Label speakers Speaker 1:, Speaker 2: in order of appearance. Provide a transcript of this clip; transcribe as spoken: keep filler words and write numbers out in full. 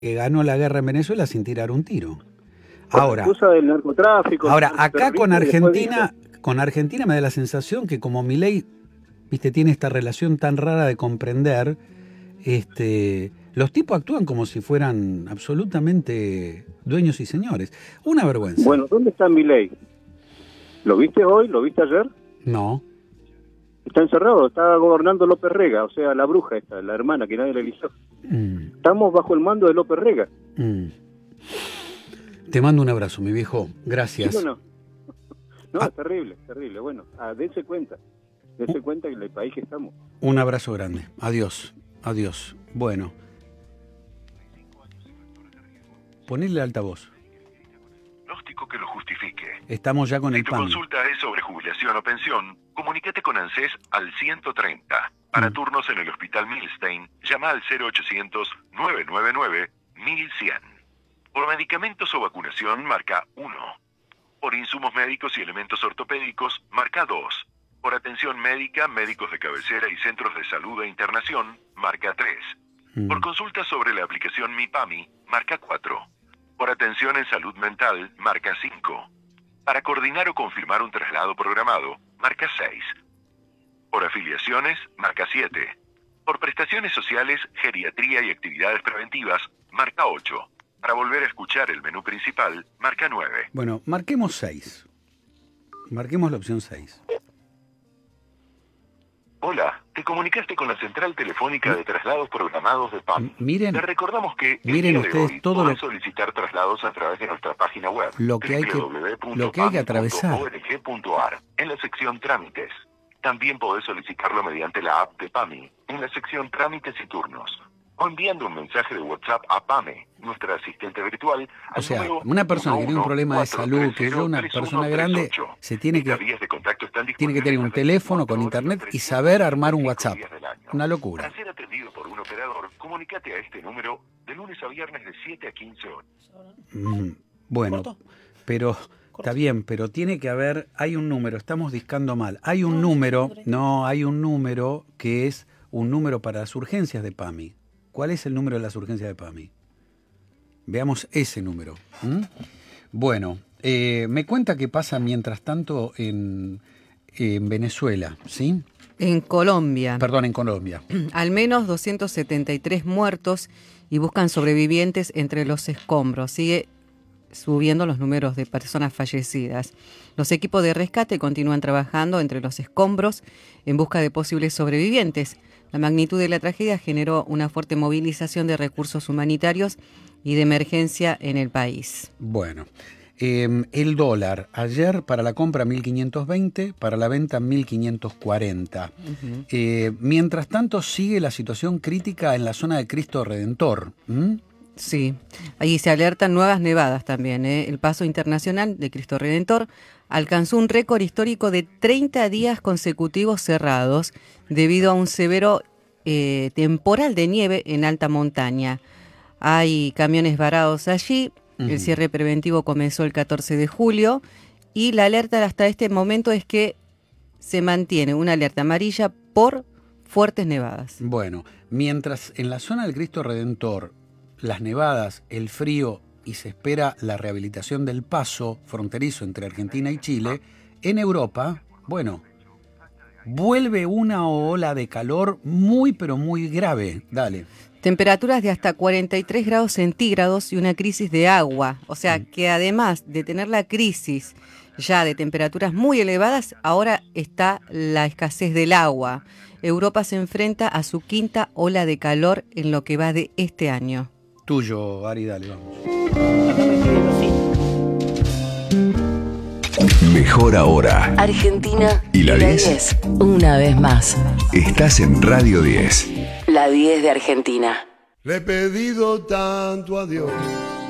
Speaker 1: que ganó la guerra en Venezuela sin tirar un tiro. Ahora,
Speaker 2: cosa del narcotráfico.
Speaker 1: ahora acá con Argentina, con Argentina me da la sensación que como Milei, viste, tiene esta relación tan rara de comprender, este, los tipos actúan como si fueran absolutamente dueños y señores. Una vergüenza.
Speaker 2: Bueno, ¿dónde está Milei? ¿Lo viste hoy? ¿Lo viste ayer?
Speaker 1: No.
Speaker 2: Está encerrado, está gobernando López Rega, o sea, la bruja esta, la hermana que nadie le eligió. Mm. Estamos bajo el mando de López Rega.
Speaker 1: Mm. Te mando un abrazo, mi viejo. Gracias.
Speaker 2: ¿Sí o no? No,
Speaker 1: ah.
Speaker 2: es terrible, es terrible. Bueno, ah, dense cuenta, dense uh. cuenta del país que estamos.
Speaker 1: Un abrazo grande. Adiós, adiós. Bueno. Ponle altavoz.
Speaker 3: Diagnóstico que lo justifique.
Speaker 1: Estamos ya con
Speaker 3: si
Speaker 1: el
Speaker 3: tu
Speaker 1: P A M.
Speaker 3: consulta es sobre jubilación o pensión, comunícate con ANSES al ciento treinta. Para mm. turnos en el Hospital Milstein, llama al cero ochocientos, nueve nueve nueve, mil cien. Por medicamentos o vacunación, marca uno. Por insumos médicos y elementos ortopédicos, marca dos. Por atención médica, médicos de cabecera y centros de salud e internación, marca tres. Mm. Por consultas sobre la aplicación Mi PAMI, marca cuatro. Por atención en salud mental, marca cinco. Para coordinar o confirmar un traslado programado, marca seis. Por afiliaciones, marca siete. Por prestaciones sociales, geriatría y actividades preventivas, marca ocho. Para volver a escuchar el menú principal, marca nueve.
Speaker 1: Bueno, marquemos seis. Marquemos la opción seis.
Speaker 3: Hola, te comunicaste con la central telefónica de traslados programados de P A M.
Speaker 1: Miren,
Speaker 3: te recordamos que
Speaker 1: miren ustedes todo lo
Speaker 3: solicitar traslados a través de nuestra página web
Speaker 1: lo que hay que lo que hay que atravesar
Speaker 3: en la sección trámites. También podés solicitarlo mediante la app de PAMI en la sección trámites y turnos o enviando un mensaje de WhatsApp a PAME, nuestra asistente virtual.
Speaker 1: O sea, una persona que tiene un problema de salud, que yo, una persona grande, se tiene que tiene que tener un teléfono con internet y saber armar un WhatsApp. Una locura.
Speaker 3: Para ser atendido por un operador, comunícate a este número de lunes a viernes de siete a quince horas.
Speaker 1: Mm, bueno, pero está bien, pero tiene que haber, hay un número, estamos discando mal. Hay un número, no, hay un número que es un número para las urgencias de PAMI. ¿Cuál es el número de las urgencias de PAMI? Veamos ese número. ¿Mm? Bueno, eh, me cuenta qué pasa mientras tanto en, en Venezuela, ¿sí?
Speaker 4: En Colombia.
Speaker 1: Perdón, en Colombia.
Speaker 4: Al menos doscientos setenta y tres muertos y buscan sobrevivientes entre los escombros. Sigue subiendo los números de personas fallecidas. Los equipos de rescate continúan trabajando entre los escombros en busca de posibles sobrevivientes. La magnitud de la tragedia generó una fuerte movilización de recursos humanitarios y de emergencia en el país.
Speaker 1: Bueno, eh, el dólar ayer para la compra mil quinientos veinte, para la venta mil quinientos cuarenta. Uh-huh. Eh, mientras tanto sigue la situación crítica en la zona de Cristo Redentor. ¿Mm?
Speaker 4: Sí, allí se alertan nuevas nevadas también. ¿eh? El paso internacional de Cristo Redentor alcanzó un récord histórico de treinta días consecutivos cerrados debido a un severo eh, temporal de nieve en alta montaña. Hay camiones varados allí. Uh-huh. El cierre preventivo comenzó el catorce de julio y la alerta hasta este momento es que se mantiene una alerta amarilla por fuertes nevadas.
Speaker 1: Bueno, mientras en la zona del Cristo Redentor las nevadas, el frío y se espera la rehabilitación del paso fronterizo entre Argentina y Chile, en Europa, bueno, vuelve una ola de calor muy pero muy grave. Dale.
Speaker 4: Temperaturas de hasta cuarenta y tres grados centígrados y una crisis de agua. O sea que además de tener la crisis ya de temperaturas muy elevadas, ahora está la escasez del agua. Europa se enfrenta a su quinta ola de calor en lo que va de este año.
Speaker 1: Tuyo, Ari, dale, vamos.
Speaker 5: Mejor ahora.
Speaker 6: Argentina
Speaker 5: y la diez.
Speaker 6: Una vez más.
Speaker 5: Estás en Radio diez.
Speaker 6: La diez de Argentina.
Speaker 7: Le he pedido tanto a Dios